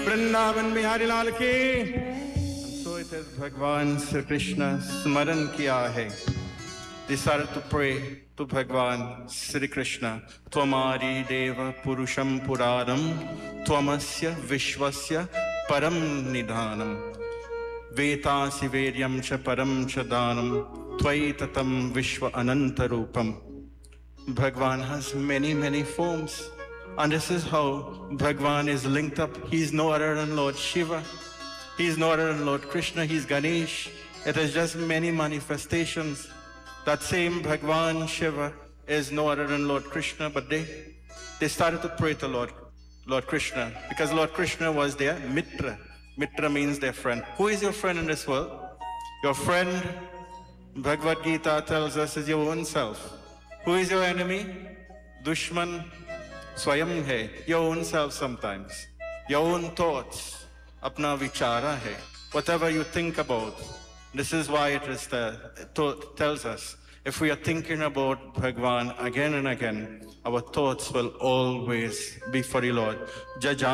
वृंदावन बिहारी लाल की। So it is Bhagwan Sri Krishna Smaran kiya hai. Decided to pray to Bhagwan Sri Krishna. Tvamari deva purusham puranam, tvamasya vishwasya param nidhanam. Vetasi vedyam cha param cha danam, tvai tatam vishwa ananta rupam. Bhagwan has many forms. And this is how Bhagwan is linked up. He's no other than Lord Shiva. He's no other than Lord Krishna. He's Ganesh. It is just many manifestations. That same Bhagwan Shiva is no other than Lord Krishna. But they started to pray to Lord Krishna, because Lord Krishna was their Mitra. Mitra means their friend. Who is your friend in this world? Your friend, Bhagavad Gita tells us, is your own self. Who is your enemy? Dushman Swayam hai, your own self sometimes. Your own thoughts, apna vichara hai. Whatever you think about. This is why it is tells us, if we are thinking about Bhagwan again and again, our thoughts will always be for the Lord. Jaja